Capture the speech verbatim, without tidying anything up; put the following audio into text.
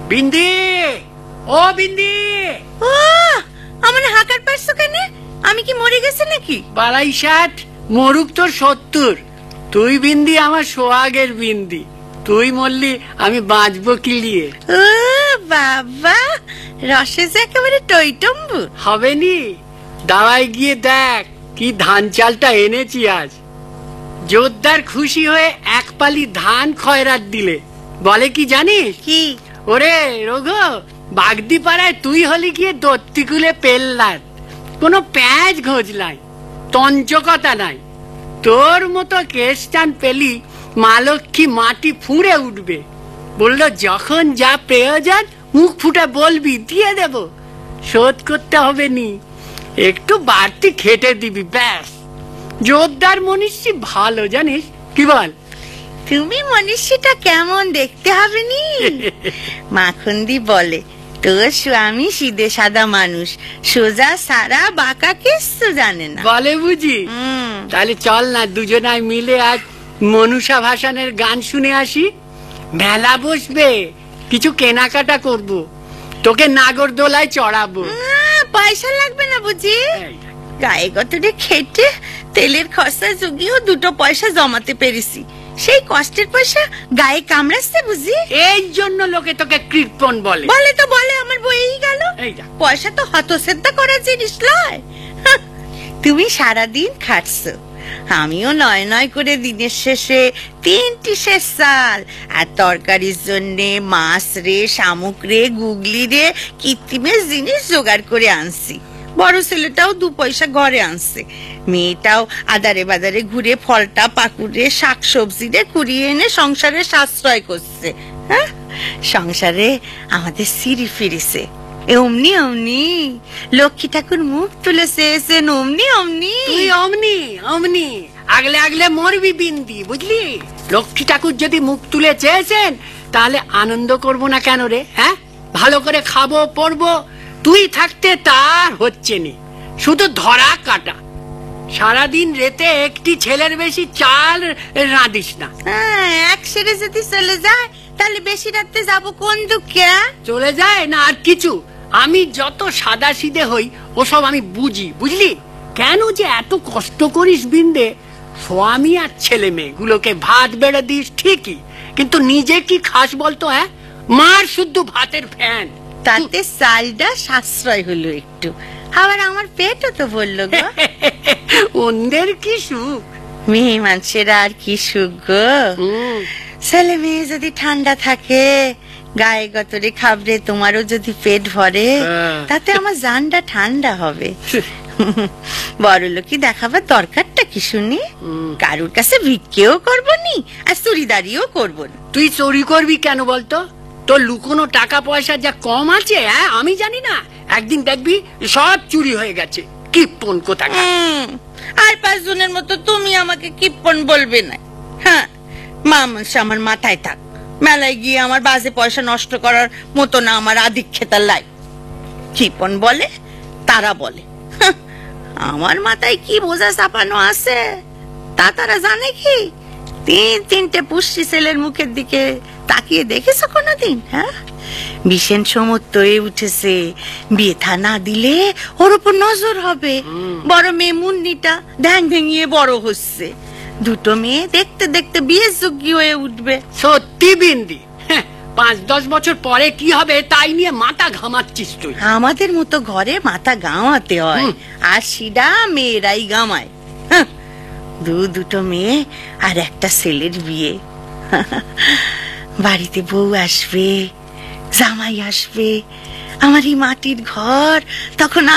বিন্দি, ও বিন্দি, ও আমার হাঁকার পারছো কেন? আমি কি মরে গেছে নাকি? বালাই ষাট মরুক তোর সত্তর। তুই বিন্দি আমার সোহাগের বিন্দি, তুই মরলি আমি বাঁচবো কি নিয়ে? ও বাবা, রসে যে একেবারে টইটম্বু হবে নি। দাওয়ায় গিয়ে দেখ কি ধান চালটা এনেছি আজ। জোরদার খুশি হয়ে এক পালি ধান খয়রাত দিলে বলে কি জানিস? কি? ওরে রঘু, বাগদি পাড়ায় তুই হলি গিয়ে দত্তিকুলে পেল্লার, কোনো প্যাঁচ ঘোঁজলাই, তঞ্চকতা নাই। তোর মতো কেষ্টান পেলি মালক্ষী মাটি ফুঁড়ে উঠবে। বললো যখন যা প্রয়োজন মুখ ফুটে বলবি, দিয়ে দেব, শোধ করতে হবে নি, একটু বাড়তি খেটে দিবি ব্যাস। জোরদার মনীষী ভালো জানিস কি বল? তুমি মনীষীটা কেমন দেখতে হবে নি? মাখন্দি বলে তোর স্বামী সিধে সাদা মানুষ, সোজা সারা বাঁকা কিছু জানে না বলে বুঝি? তাহলে চল না দুজনায় মিলে আজ মনুষা ভাসানের গান শুনে আসি। মেলা বসবে, কিছু কেনাকাটা করব, তোকে নাগরদোলায় চড়াবো। পয়সা লাগবে না বুঝি? গায়ে গতরে খেটে তেলের খরচা জুগিয়েও দুটো পয়সা জমাতে পেরেছি, সেই কষ্টের পয়সা গায়ে কামড়াচ্ছে বুঝি? এই জন্য লোকে তোকে কৃপণ বলে। বলে তো বলে, আমার বইই গেল। পয়সা তো হতশ্রদ্ধা করার জিনিস নয়। তুমি সারাদিন খাটছো, আমিও নয় নয় করে দিনের শেষে তিনটি শেষ চাল আর তরকারির জন্য মাছ রে, শামুক রে, গুগলি রে, কৃত্রিমের জিনিস জোগাড় করে আনছি। বড় ছেলেটাও দু পয়সা ঘরে আনছে, মেয়েটাও আদারে বাদারে ঘুরে ফলটা পাকুড়ে শাক সবজি রে কুড়িয়ে এনে সংসারে সাশ্রয় করছে। হ্যাঁ, সংসারে আমাদের সিঁড়ি ফিরেছে অমনি অমনি, লক্ষ্মী ঠাকুর মুখ তুলেছে এসেন অমনি অমনি। তুই অমনি অমনি আগলে আগলে মরবি বিন্দি, বুঝলি? লক্ষ্মী ঠাকুর যদি মুখ তুলে চেয়েছেন তাহলে আনন্দ করব না কেন রে? হ্যাঁ, ভালো করে খাবো পড়বো, তুই থাকতে তার হচ্ছে নি, শুধু ধরা কাটা। সারাদিন রেতে একটি ছেলের বেশি চাল রাঁধিস না। হ্যাঁ, এক সেরে যদি চলে যায় তাহলে বেশি রাতে যাবো কোন দুঃখে? চলে যায় না আর কিছু। আমি যত সাদা সিধে হই ওসব আমি বুঝি, বুঝলি? কেন যে এত কষ্ট করিস বিন্দে? স্বামী আর ছেলে মেয়ে গুলোকে ভাত বেড়ে দিস ঠিকই, কিন্তু নিজে কি খাস বলতো? হ্যাঁ, মার শুদ্ধ ভাতের ফ্যান। তাতে চালটা সাশ্রয় হলো একটু, আবার আমার পেটও তো বললো গো। অন্যের কি সুখ, মেয়ে মানুষের আর কি সুখ গো। ছেলে মেয়ে যদি ঠান্ডা থাকে, গায়ে গতরে খাবরে তোমারও যদি পেট ভরে, তাতে আমার জানটা ঠান্ডা হবে। বড় লোকই দেখাবার দরকারটা কি শুনি? কারুর কাছে ভিক্ষেও করবো নি আর চুরিদারিও করবো না। তুই চুরি করবি কেন বলতো? তোর লুকোনো টাকা পয়সা যা কম আছে, হ্যাঁ আমি জানি না, একদিন দেখবি সব চুরি হয়ে গেছে। কিপন কোথাকার। আর পাঁচজনের মতো তুমি আমাকে কিপন বলবে না। হ্যাঁ, মামস আমার মাথায় থাক, মেলায় গিয়ে আমার বাজে পয়সা নষ্ট করার মতো না আমার আদিক্ষেতার লাই। কিপন বলে তারা বলে, আমার মাথায় কি বোঝা চাপানো আছে তা তারা জানে কি? তিন তিনটে পুষ্টি ছেলের মুখের দিকে তাকিয়ে দেখেছো কোনোদিন? হ্যাঁ, ভীষণ সমর্থ হয়ে উঠেছে, বিয়ে থা না দিলে ওর উপর নজর হবে। বড় মেয়ে মুন্নিটা ধ্যাং ভেঙিয়ে বড় হচ্ছে, দুটো মেয়ে দেখতে দেখতে বিয়ে যোগ্য হয়ে উঠবে। সত্যি বিন্দি, পাঁচ দশ বছর পরে কি হবে তাই নিয়ে মাথা ঘামাচ্ছিস তুই। আমাদের মতো ঘরে মাথা গামাতে হয়, আর সিডা মেয়েরাই গামায়। দু দুটো মেয়ে আর একটা ছেলের বিয়ে, বাড়িতে বউ আসবে, জামাই আসবে, আমার এই মাটির ঘর তখন